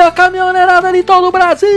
dia, caminhoneirada de todo o Brasil!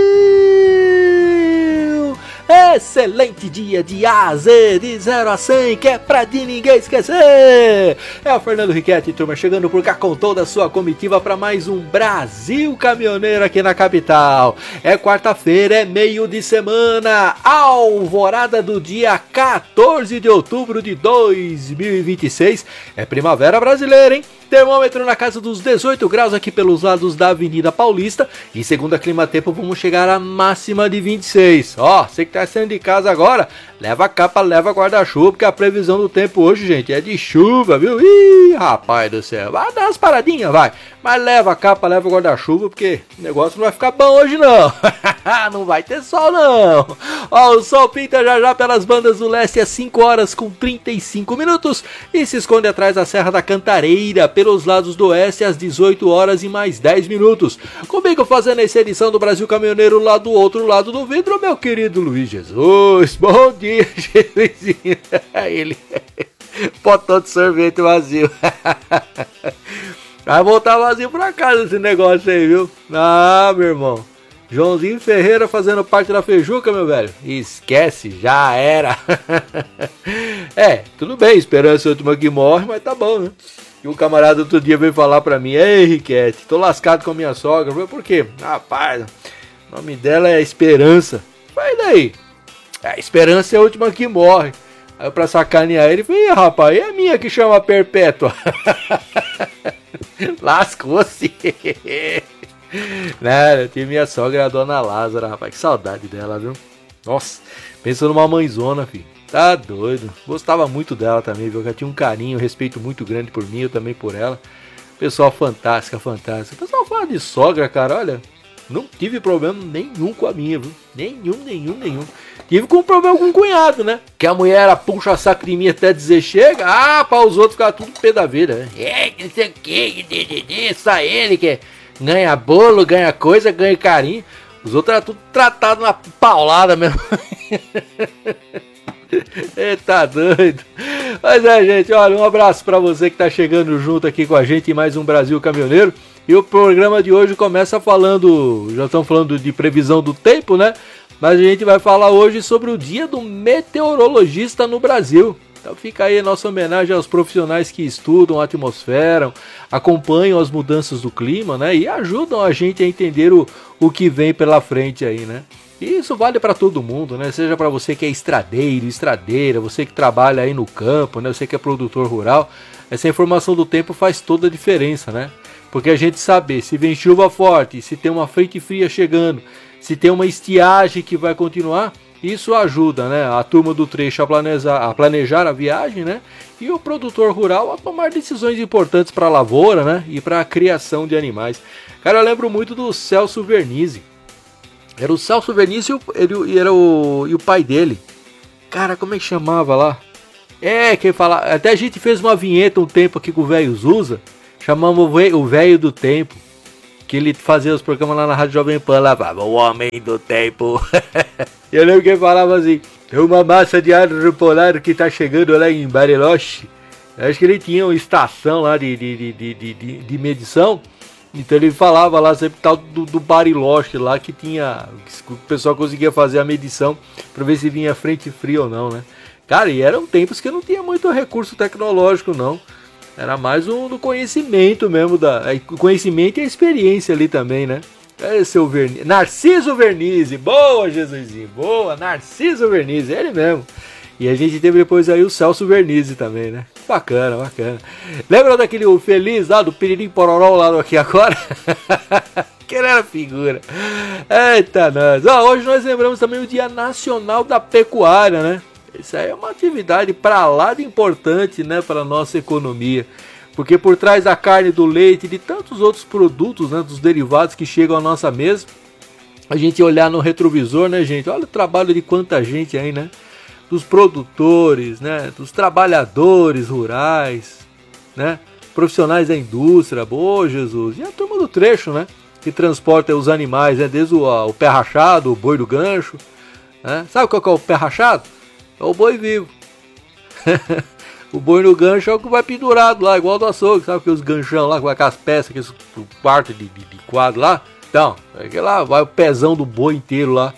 Excelente dia de A a Z, de 0 a 100, que é pra de ninguém esquecer! É o Fernando Riquetti, turma, chegando por cá com toda a sua comitiva para mais um Brasil Caminhoneiro aqui na capital. É quarta-feira, é meio de semana, alvorada do dia 14 de outubro de 2026. É primavera brasileira, hein? Termômetro na casa dos 18 graus aqui pelos lados da Avenida Paulista. E segundo a Climatempo vamos chegar à máxima de 26. Ó, você que tá saindo de casa agora, leva a capa, leva guarda-chuva, porque a previsão do tempo hoje, gente, é de chuva, viu? Ih, rapaz do céu, vai dar umas paradinhas, vai. Mas leva a capa, leva o guarda-chuva, porque o negócio não vai ficar bom hoje não. Não vai ter sol não. Ó, o sol pinta já pelas bandas do leste às 5 horas com 35 minutos e se esconde atrás da Serra da Cantareira pelos lados do oeste às 18 horas e mais 10 minutos. Comigo fazendo essa edição do Brasil Caminhoneiro lá do outro lado do vidro, meu querido Luiz Jesus. Bom dia, Jesusinho. Ele, potão de sorvete vazio. Vai voltar vazio pra casa esse negócio aí, viu? Ah, meu irmão. Joãozinho Ferreira fazendo parte da feijuca, meu velho. Esquece, já era. É, tudo bem, esperança é a última que morre, mas tá bom, né? E um camarada outro dia veio falar pra mim: ei, Riquete, tô lascado com a minha sogra. Eu falei, por quê? Rapaz, o nome dela é Esperança. Vai daí. A Esperança é a última que morre. Aí eu, pra sacanear ele, falei, rapaz, é a minha que chama Perpétua. Lascou-se. Né, eu tive minha sogra, a dona Lázara, rapaz, que saudade dela, viu? Nossa, pensa numa mãezona, filho. Tá doido. Gostava muito dela também, viu? Ela tinha um carinho, um respeito muito grande por mim, eu também por ela. Pessoal fantástica, fantástica. O pessoal fala de sogra, cara, olha, não tive problema nenhum com a minha, viu? Nenhum. Tive com problema com o cunhado, né? Que a mulher era puxa saco de mim até dizer chega. Ah, para os outros ficar tudo pé da vida, né? É, que não sei o que, só ele que ganha bolo, ganha coisa, ganha carinho. Os outros eram tudo tratados na paulada mesmo. Eita doido. Mas é, gente, olha, um abraço pra você que tá chegando junto aqui com a gente em mais um Brasil Caminhoneiro. E o programa de hoje começa falando, já estamos falando de previsão do tempo, né? Mas a gente vai falar hoje sobre o dia do meteorologista no Brasil. Então fica aí a nossa homenagem aos profissionais que estudam a atmosfera, acompanham as mudanças do clima, né? E ajudam a gente a entender o que vem pela frente aí, né? E isso vale para todo mundo, né? Seja para você que é estradeiro, estradeira, você que trabalha aí no campo, né? Você que é produtor rural, essa informação do tempo faz toda a diferença, né? Porque a gente saber se vem chuva forte, se tem uma frente fria chegando, se tem uma estiagem que vai continuar, isso ajuda, né, a turma do trecho a planejar a viagem, né, e o produtor rural a tomar decisões importantes para a lavoura, né, e para a criação de animais. Cara, eu lembro muito do Celso Vernizzi. Era o Celso Vernizzi e o pai dele. Cara, como é que chamava lá? É, quem fala, até a gente fez uma vinheta um tempo aqui com o velho Zusa, chamamos o velho do tempo. Que ele fazia os programas lá na Rádio Jovem Pan, lá falava, o homem do tempo. Eu lembro que ele falava assim, tem uma massa de ar polar que tá chegando lá em Bariloche. Acho que ele tinha uma estação lá de medição. Então ele falava lá sempre tal do Bariloche lá que tinha, o pessoal conseguia fazer a medição para ver se vinha frente fria ou não, né? Cara, e eram tempos que não tinha muito recurso tecnológico não. Era mais do conhecimento mesmo, conhecimento e a experiência ali também, né? Esse é o Narciso Vernizzi, boa Jesusinho, boa, Narciso Vernizzi, ele mesmo. E a gente teve depois aí o Celso Vernizzi também, né? Bacana. Lembra daquele feliz lá do Piririm Pororó lá aqui agora? Que ele era figura. Eita nós. Hoje nós lembramos também o Dia Nacional da Pecuária, né? Isso aí é uma atividade para lá de importante, né, para a nossa economia. Porque por trás da carne, do leite e de tantos outros produtos, né, dos derivados que chegam à nossa mesa, a gente olhar no retrovisor, né, gente? Olha o trabalho de quanta gente aí, né? Dos produtores, né, dos trabalhadores rurais, né? Profissionais da indústria, boa Jesus. E a turma do trecho, né? Que transporta os animais, né? Desde o pé rachado, o boi do gancho, né? Sabe qual que é o pé rachado? É o boi vivo. O boi no gancho é o que vai pendurado lá, igual do açougue, sabe? Que os ganchão lá, com aquelas peças, aqueles quartos de quadro lá. Então, lá vai o pezão do boi inteiro lá.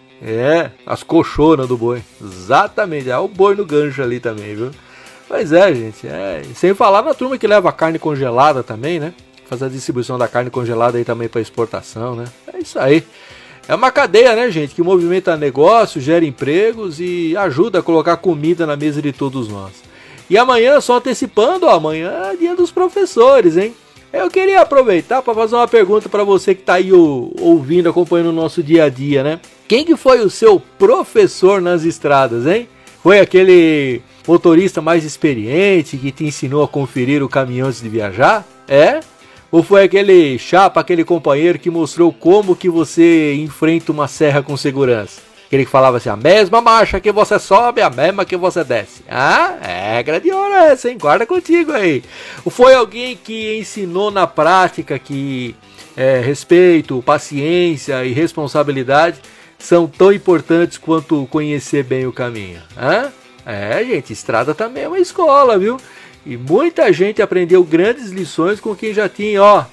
As cochonas do boi. Exatamente, o boi no gancho ali também, viu? Pois é, gente. Sem falar na turma que leva a carne congelada também, né? Faz a distribuição da carne congelada aí também para exportação, né? É isso aí. É uma cadeia, né, gente? Que movimenta negócios, gera empregos e ajuda a colocar comida na mesa de todos nós. E amanhã, só antecipando, amanhã é dia dos professores, hein? Eu queria aproveitar para fazer uma pergunta para você que está aí ouvindo, acompanhando o nosso dia a dia, né? Quem que foi o seu professor nas estradas, hein? Foi aquele motorista mais experiente que te ensinou a conferir o caminhão antes de viajar? Ou foi aquele chapa, aquele companheiro que mostrou como que você enfrenta uma serra com segurança? Aquele que falava assim, a mesma marcha que você sobe, a mesma que você desce. Regra de ouro essa, hein? Guarda contigo aí. Ou foi alguém que ensinou na prática que respeito, paciência e responsabilidade são tão importantes quanto conhecer bem o caminho? Gente, estrada também é uma escola, viu? E muita gente aprendeu grandes lições com quem já tinha,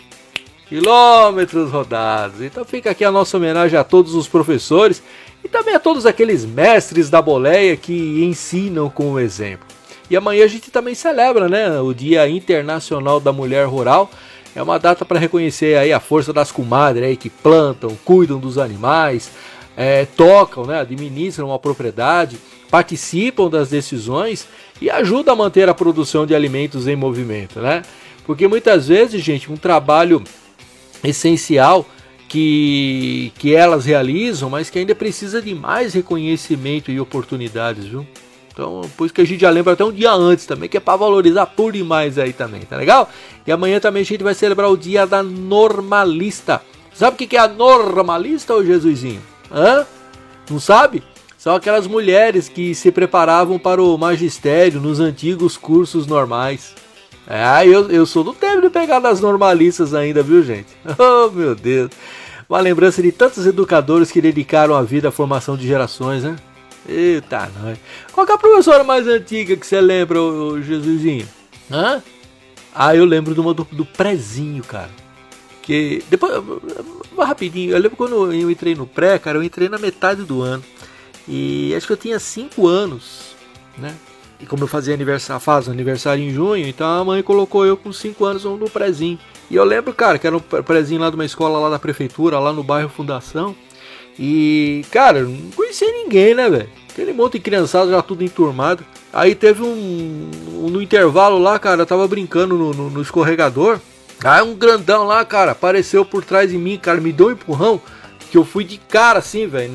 quilômetros rodados. Então fica aqui a nossa homenagem a todos os professores e também a todos aqueles mestres da boleia que ensinam com o exemplo. E amanhã a gente também celebra, né, o Dia Internacional da Mulher Rural. É uma data para reconhecer aí a força das comadres aí que plantam, cuidam dos animais, tocam, né, administram a propriedade, participam das decisões e ajudam a manter a produção de alimentos em movimento, né? Porque muitas vezes, gente, um trabalho essencial que elas realizam, mas que ainda precisa de mais reconhecimento e oportunidades, viu? Então, por isso que a gente já lembra até um dia antes também, que é para valorizar por demais aí também, tá legal? E amanhã também a gente vai celebrar o Dia da Normalista. Sabe o que é a normalista, ô Jesusinho? Não sabe? São aquelas mulheres que se preparavam para o magistério nos antigos cursos normais. Eu sou do tempo de pegar das normalistas ainda, viu, gente? Oh, meu Deus. Uma lembrança de tantos educadores que dedicaram a vida à formação de gerações, né? Eita, nós. Qual que é a professora mais antiga que você lembra, ô Jesusinho? Eu lembro de uma do prezinho, cara. Que depois, rapidinho, eu lembro quando eu entrei no pré, cara, eu entrei na metade do ano. E acho que eu tinha 5 anos, né? E como eu fazia aniversário em junho, então a mãe colocou eu com 5 anos no prezinho. E eu lembro, cara, que era um prezinho lá de uma escola lá da prefeitura, lá no bairro Fundação. E, cara, eu não conhecia ninguém, né, velho? Aquele monte de criançada já tudo enturmado. Aí teve no intervalo lá, cara, eu tava brincando no escorregador. Aí um grandão lá, cara, apareceu por trás de mim, cara, me deu um empurrão, que eu fui de cara assim, velho,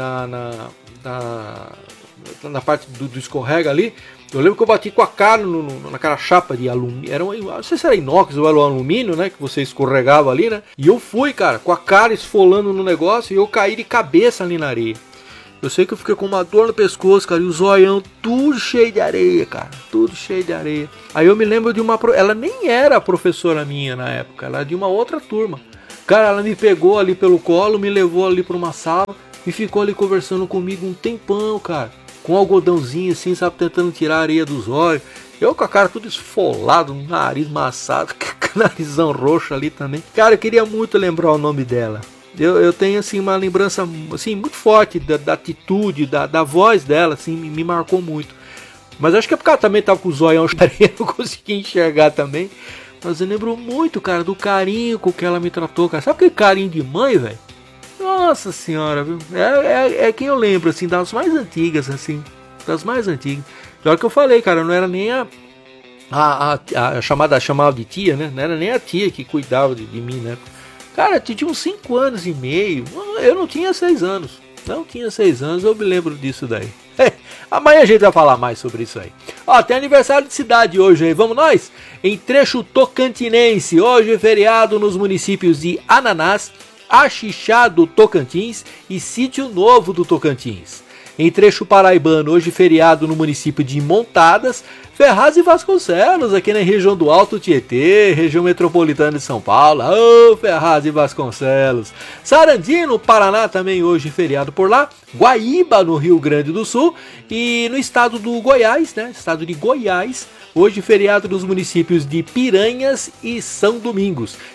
na parte do escorrega ali. Eu lembro que eu bati com a cara naquela chapa de alumínio, não sei se era inox ou era alumínio, né, que você escorregava ali, né, e eu fui, cara, com a cara esfolando no negócio e eu caí de cabeça ali na areia. Eu sei que eu fiquei com uma dor no pescoço, cara, e o zoião tudo cheio de areia, cara, tudo cheio de areia. Aí eu me lembro de ela nem era professora minha na época, ela era de uma outra turma. Cara, ela me pegou ali pelo colo, me levou ali para uma sala e ficou ali conversando comigo um tempão, cara. Com um algodãozinho assim, sabe, tentando tirar a areia dos olhos. Eu com a cara tudo esfolado, nariz maçado, narizão roxo ali também. Cara, eu queria muito lembrar o nome dela. Eu tenho assim uma lembrança assim, muito forte da atitude, da voz dela, assim, me marcou muito. Mas acho que é porque ela também tava com o zóio de areia, não conseguia enxergar também. Mas eu lembro muito, cara, do carinho com que ela me tratou, cara. Sabe aquele carinho de mãe, velho? Nossa senhora, viu? É quem eu lembro, assim, das mais antigas, assim. Das mais antigas. Na hora que eu falei, cara, não era nem a chamada de tia, né? Não era nem a tia que cuidava de mim, né? Cara, eu tinha uns 5 anos e meio. Eu não tinha 6 anos. Não tinha 6 anos, eu me lembro disso daí. Amanhã a gente vai falar mais sobre isso aí. Ó, tem aniversário de cidade hoje aí, vamos nós? Em trecho tocantinense, hoje é feriado nos municípios de Ananás, Axixá do Tocantins e Sítio Novo do Tocantins. Em trecho paraibano, hoje feriado no município de Montadas, Ferraz e Vasconcelos, aqui na região do Alto Tietê, região metropolitana de São Paulo. Ô, Ferraz e Vasconcelos. Sarandi, no Paraná, também hoje feriado por lá. Guaíba, no Rio Grande do Sul. E no estado do Goiás, né? Estado de Goiás, hoje feriado nos municípios de Piranhas e São Domingos.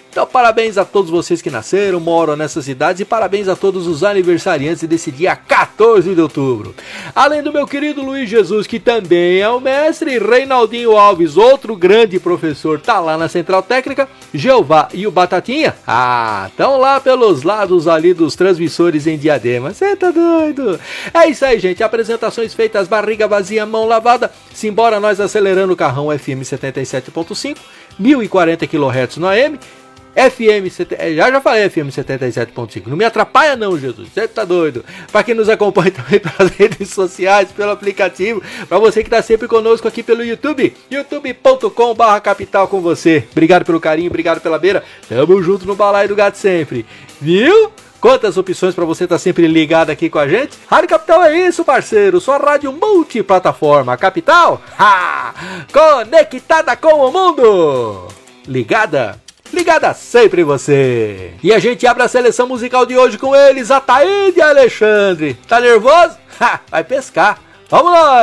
Então parabéns a todos vocês que nasceram, moram nessas cidades e parabéns a todos os aniversariantes desse dia 14 de outubro. Além do meu querido Luiz Jesus, que também é o mestre, Reinaldinho Alves, outro grande professor, tá lá na Central Técnica, Jeová e o Batatinha, estão lá pelos lados ali dos transmissores em Diadema. Você tá doido? É isso aí, gente. Apresentações feitas, barriga vazia, mão lavada. Simbora nós acelerando o carrão FM 77.5, 1040 kHz no AM. Já falei FM 77.5. Não me atrapalha não, Jesus. Você tá doido? Para quem nos acompanha também pelas redes sociais, pelo aplicativo, para você que tá sempre conosco aqui pelo YouTube, youtube.com/capital com você. Obrigado pelo carinho, obrigado pela beira. Tamo junto no balaio do gato sempre. Viu? Quantas opções para você estar sempre ligado aqui com a gente? Rádio Capital é isso, parceiro. Sua rádio multiplataforma. Capital? Conectada com o mundo. Ligada sempre você. E a gente abre a seleção musical de hoje com eles, Ataíde e Alexandre. Tá nervoso? Vai pescar. Vamos lá!